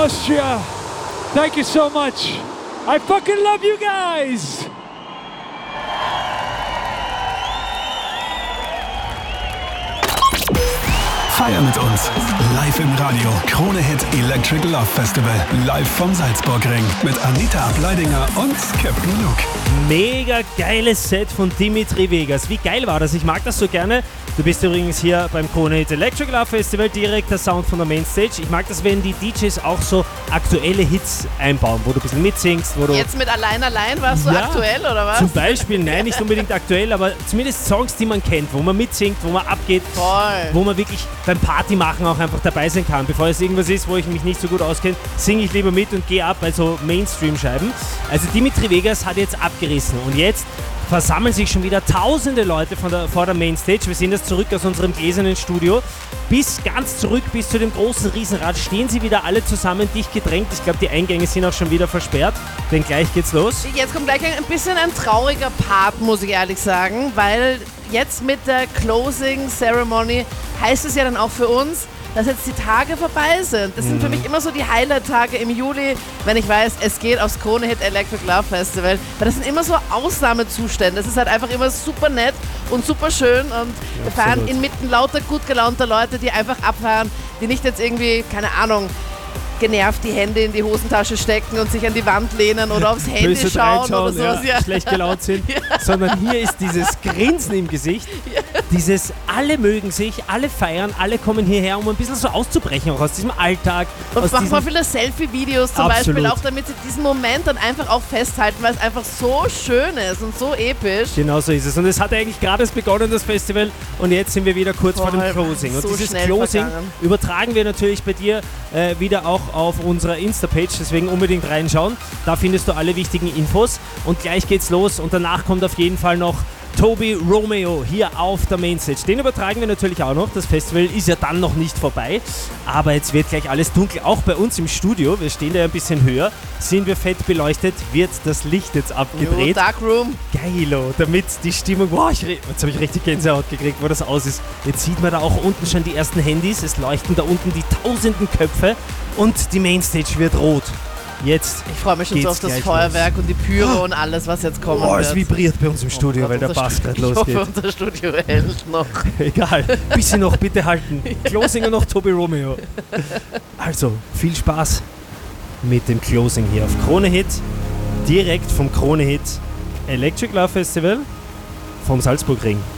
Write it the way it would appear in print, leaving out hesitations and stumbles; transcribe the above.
Austria. Thank you so much. I fucking love you guys. Feier mit uns. Live im Radio. Krone Hit Electric Love Festival. Live vom Salzburgring. Mit Anita Ableidinger und Captain Luke. Mega geiles Set von Dimitri Vegas. Wie geil war das? Ich mag das so gerne. Du bist übrigens hier beim Krone Hit Electric Love Festival, direkt der Sound von der Mainstage. Ich mag das, wenn die DJs auch so aktuelle Hits einbauen, wo du ein bisschen mitsingst. Wo du Jetzt mit Allein warst du aktuell, oder was? Zum Beispiel, nein, nicht unbedingt aktuell, aber zumindest Songs, die man kennt, wo man mitsingt, wo man abgeht. Voll. Wo man wirklich beim Party machen auch einfach dabei sein kann. Bevor es irgendwas ist, wo ich mich nicht so gut auskenne, singe ich lieber mit und gehe ab bei so Mainstream-Scheiben. Also Dimitri Vegas hat jetzt abgerissen und jetzt versammeln sich schon wieder tausende Leute vor der Mainstage. Wir sehen das zurück aus unserem gläsernen Studio. Bis ganz zurück, bis zu dem großen Riesenrad, stehen sie wieder alle zusammen, dicht gedrängt. Ich glaube, die Eingänge sind auch schon wieder versperrt, denn gleich geht's los. Jetzt kommt gleich ein bisschen ein trauriger Part, muss ich ehrlich sagen, weil jetzt mit der Closing Ceremony heißt es ja dann auch für uns, dass jetzt die Tage vorbei sind. Das sind für mich immer so die Highlight-Tage im Juli, wenn ich weiß, es geht aufs Krone Hit Electric Love Festival. Weil das sind immer so Ausnahmezustände. Es ist halt einfach immer super nett und super schön und wir fahren inmitten lauter gut gelaunter Leute, die einfach abfahren, die nicht jetzt irgendwie, keine Ahnung, genervt die Hände in die Hosentasche stecken und sich an die Wand lehnen oder aufs Handy schauen oder sowas. Ja, schlecht gelaunt sind, sondern hier ist dieses Grinsen im Gesicht, dieses alle mögen sich, alle feiern, alle kommen hierher, um ein bisschen so auszubrechen, auch aus diesem Alltag. Und machen mal viele Selfie-Videos zum Beispiel, auch damit sie diesen Moment dann einfach auch festhalten, weil es einfach so schön ist und so episch. Genau so ist es. Und es hat eigentlich gerade erst begonnen, das Festival, und jetzt sind wir wieder kurz vor dem Closing. Und so dieses Closing übertragen wir natürlich bei dir wieder auch auf unserer Insta-Page, deswegen unbedingt reinschauen. Da findest du alle wichtigen Infos und gleich geht's los und danach kommt auf jeden Fall noch Toby Romeo hier auf der Mainstage. Den übertragen wir natürlich auch noch. Das Festival ist ja dann noch nicht vorbei, aber jetzt wird gleich alles dunkel. Auch bei uns im Studio, wir stehen da ein bisschen höher, sind wir fett beleuchtet, wird das Licht jetzt abgedreht. Darkroom. Geilo, damit die Stimmung, jetzt habe ich richtig Gänsehaut gekriegt, wo das aus ist. Jetzt sieht man da auch unten schon die ersten Handys, es leuchten da unten die tausenden Köpfe und die Mainstage wird rot. Jetzt ich freue mich schon so auf das Feuerwerk und die Pyro und alles, was jetzt kommen wird. Es vibriert bei uns im Studio, weil der Bass gerade losgeht. Ich hoffe, unser Studio hält noch. Egal, bisschen noch, bitte halten. Closing und noch Toby Romeo. Also, viel Spaß mit dem Closing hier auf Krone Hit. Direkt vom Krone Hit Electric Love Festival vom Salzburgring.